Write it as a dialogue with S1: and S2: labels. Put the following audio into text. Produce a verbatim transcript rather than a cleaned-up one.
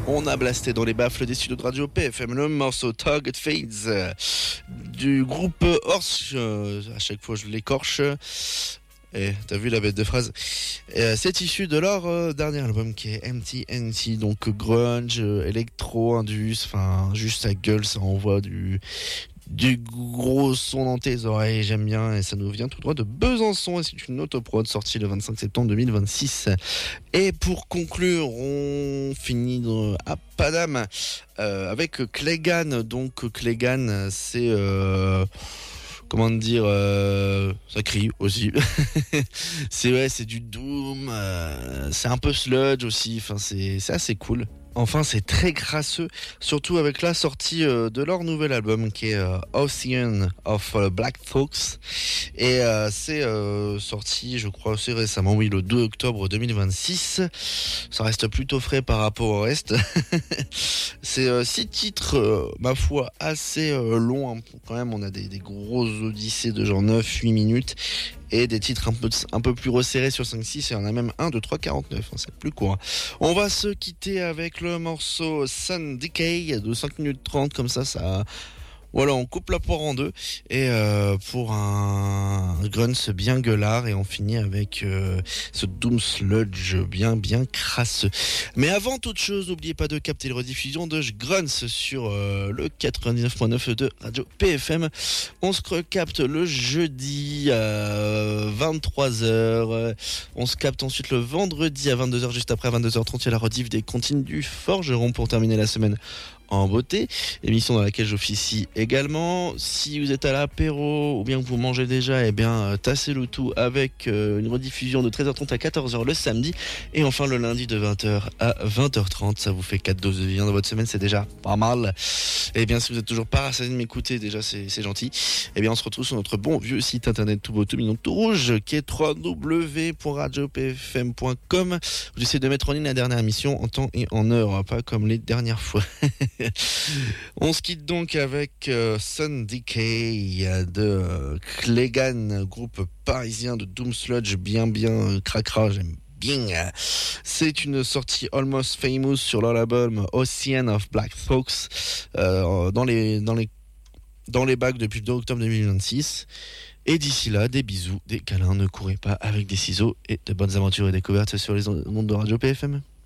S1: on a blasté dans les baffles des studios de Radio P F M le morceau Target Fades euh, du groupe Horse. Euh, à chaque fois je l'écorche. Et t'as vu la bête de phrase. Et, euh, c'est issu de leur euh, dernier album qui est M T N T, donc grunge, euh, électro, indus, enfin juste sa gueule, ça envoie du du gros son dans tes oreilles, j'aime bien, et ça nous vient tout droit de Besançon, et c'est une autoprod sortie le vingt-cinq septembre deux mille vingt-six. Et pour conclure, on finit à Paname euh, avec Clegane. Donc Clegane, c'est euh, comment dire, euh, ça crie aussi. c'est ouais, c'est du doom, euh, c'est un peu sludge aussi. Enfin, c'est c'est assez cool. Enfin, c'est très crasseux, surtout avec la sortie euh, de leur nouvel album qui est euh, Ocean of euh, Black Folks. Et euh, c'est euh, sorti, je crois, assez récemment, oui, le deux octobre deux mille vingt-six. Ça reste plutôt frais par rapport au reste. c'est euh, six titres, euh, ma foi, assez euh, longs. Hein. Quand même, on a des, des grosses odyssées de genre neuf huit minutes. Et des titres un peu, un peu plus resserrés sur cinq six, et on a même un de trois quarante-neuf, hein, c'est plus court. Hein. On va se quitter avec le morceau Sun Decay de cinq minutes trente, comme ça, ça... Voilà, on coupe la poire en deux, et euh, pour un grunge bien gueulard, et on finit avec euh, ce doom sludge bien bien crasseux. Mais avant toute chose, n'oubliez pas de capter les rediffusions de Grunts sur euh, le quatre-vingt-dix-neuf point neuf de Radio P F M. On se recapte le jeudi à vingt-trois heures. On se capte ensuite le vendredi à vingt-deux heures, juste après à vingt-deux heures trente, il y a la rediff des comptines du Forgeron pour terminer la semaine en beauté, émission dans laquelle j'officie également. Si vous êtes à l'apéro ou bien que vous mangez déjà, eh bien euh, tassez le tout avec euh, une rediffusion de treize heures trente à quatorze heures le samedi, et enfin le lundi de vingt heures à vingt heures trente. Ça vous fait quatre doses de viande dans votre semaine, c'est déjà pas mal. Et bien si vous êtes toujours pas rassasié de m'écouter, déjà c'est, c'est gentil. Et bien on se retrouve sur notre bon vieux site internet tout beau tout mignon tout rouge qui est w w w point radio p f m point com. J'essaie de mettre en ligne la dernière émission en temps et en heure, pas comme les dernières fois. On se quitte donc avec euh, Sun Decay de euh, Clegane, groupe parisien de doom sludge bien bien euh, cracra, j'aime bien. C'est une sortie almost famous sur leur album Ocean of Black Folks euh, dans les dans les dans les bacs depuis le deux octobre deux mille vingt-six. Et d'ici là, des bisous, des câlins, ne courez pas avec des ciseaux, et de bonnes aventures et découvertes sur les ondes de Radio P F M.